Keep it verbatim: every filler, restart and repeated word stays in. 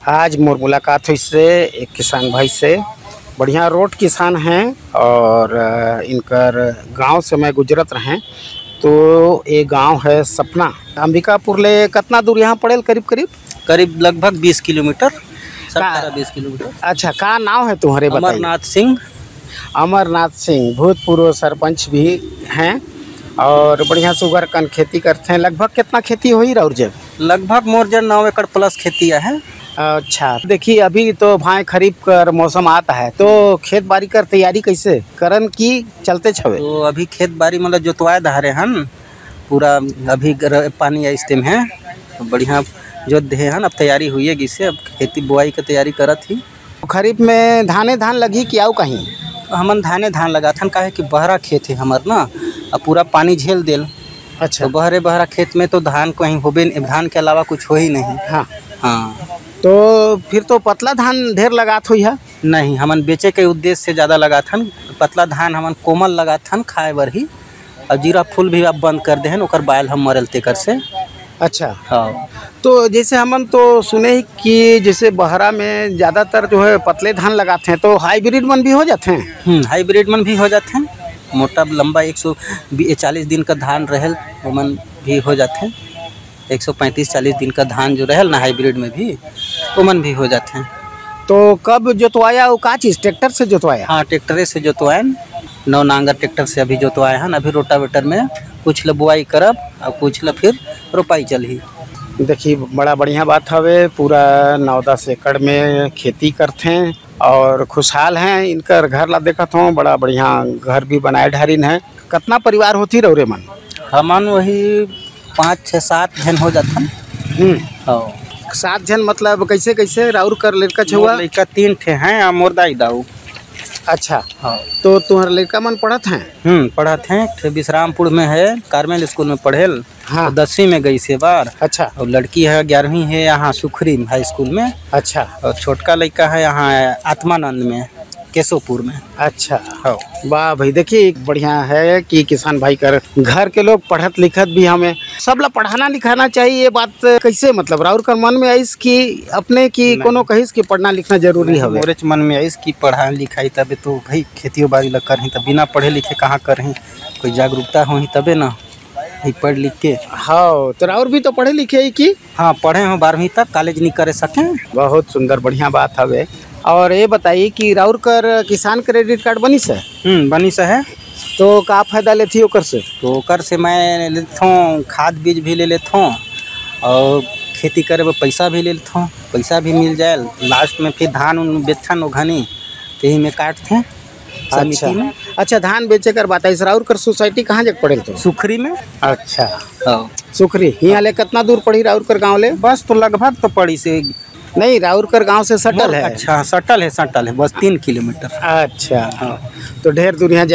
आज मोर मुलाकात हुई से एक किसान भाई से। बढ़िया रोड किसान हैं और इनकर गांव से मैं गुजरत रहें तो ये गांव है सपना। अंबिकापुर ले कितना दूर यहाँ पड़ेल? करीब करीब करीब लगभग बीस किलोमीटर सत्रह बीस किलोमीटर। अच्छा, का नाम है तुम्हारे? अमरनाथ सिंह। अमरनाथ सिंह भूतपूर्व सरपंच भी हैं और बढ़िया सुगर कन खेती करते हैं। लगभग कितना खेती हुई राउर जब? लगभग मोर जन नौ एकड़ प्लस खेती है। अच्छा, देखिए अभी तो भाई खरीफ कर मौसम आता है तो खेत बाड़ी कर तैयारी कैसे करन की चलते छवे? तो अभी खेत बाड़ी मतलब जोतवाए धारे हन पूरा। अभी पानी इस टाइम है तो बढ़िया जोत दे हन। अब तैयारी हुई है जिससे अब खेती बुआई की तैयारी करत ही। खरीफ में धाने धान लगी कि आऊ कहीं? हमन धाने धान लगाथन काहे कि बहरा खेत है हमार ना, अब पूरा पानी झेल देल। अच्छा, तो बहरे बहरा खेत में तो धान कहीं होबे, धान के अलावा कुछ हो ही नहीं। हाँ हाँ, तो फिर तो पतला धान ढेर लगात हुई है? नहीं, हमन बेचे के उद्देश्य से ज़्यादा लगाथन। पतला धान हमन कोमल लगाथन खाए बर ही। और जीरा फूल भी अब बंद कर देहन, ओकर बायल हम मरल तेकर से। अच्छा, हाँ, तो जैसे हमन तो सुने ही कि जैसे बहरा में ज़्यादातर जो है पतले धान लगाते हैं तो हाइब्रिड मन भी हो जाते हैं? हाइब्रिड मन भी हो जाते हैं। मोटा लंबा एक सौ चालीस दिन का धान रहल वो मन भी हो जाते हैं। एक सौ पैंतीस चालीस दिन का धान जो रहल ना हाइब्रिड में भी वो मन भी हो जाते हैं। तो कब जोतवाया वो का चीज़ ट्रैक्टर से जोतवाया? हाँ, ट्रैक्टरे से जोतवाए। नौ नांगर ट्रैक्टर से अभी जोतवाए हैं। अभी रोटावेटर में कुछ ल बुआई करब और कुछ ल फिर रोपाई चलही। देखिए बड़ा बढ़िया बात हवे। पूरा नौ दस एकड़ में खेती करते हैं और खुशहाल हैं। इनकर घर ला देखत हूँ, बड़ा बढ़िया घर भी बनाए ढारिन है। कितना परिवार होती रौरे मन? हमन वही पाँच छः सात जन हो जाथन। हाँ, सात जन मतलब कैसे कैसे राउर कर लड़का छुआ? लड़का तीन ठे हैं और मोर दाई दाऊ। अच्छा, हाँ, तो तुम्हारे लड़का मन पढ़त हैं? हम्म पढ़त हैं। ठे विश्रामपुर में है, कार्मेल स्कूल में पढ़ेल। हाँ, तो दसवीं में गई से बार। अच्छा, और लड़की है ग्यारहवीं है यहाँ सुखरी हाई स्कूल में। अच्छा, और छोटका लड़का है यहाँ आत्मानंद में केशवपुर में। अच्छा, हाँ, वाह भाई। देखिए बढ़िया है कि किसान भाई कर घर के लोग पढ़त लिखत भी। हमें सब ला पढ़ाना लिखाना चाहिए। ये बात कैसे मतलब राउर कर मन में आइस कि अपने की कोनो कहिस कि पढ़ना लिखना जरूरी है? मोरे मन में आइस कि पढ़ाई लिखाई तबे तो भाई खेती बाड़ी ला करही। तब बिना पढ़े लिखे कहाँ करही? कोई जागरूकता होही तबे ना ही पढ़ लिख के। हाँ, तो राउर भी तो पढ़े लिखे ही की? हाँ, पढ़े हो बारहवीं तक, कॉलेज नहीं करे सके। बहुत सुंदर बढ़िया बात हवे। और ये बताइए कि राउर कर किसान क्रेडिट कार्ड बनी से? हम्म बनी से है। तो का फायदा लेती ओकर से? तो ओकर से मैं लेता हूँ, खाद बीज भी ले लेता हूँ और खेती करे में पैसा भी ले लेता हूँ। पैसा भी मिल जाए। लास्ट में फिर धान उन बेचन घनी यही में काटते हैं समिति में। अच्छा, धान बेचे कर बात है। राउर कर सोसाइटी कहाँ जग पड़ेल? तो सुखरी में। अच्छा, हाँ, सुखरी यहाँ ले कितना दूर पड़ी राउर कर गाँव ले? बस तो लगभग तो पड़ी से नहीं, राउर कर गांव से सटल है? अच्छा, सटल है, सटल है बस तीन किलोमीटर। अच्छा, हाँ, तो ढेर दूर यहाँ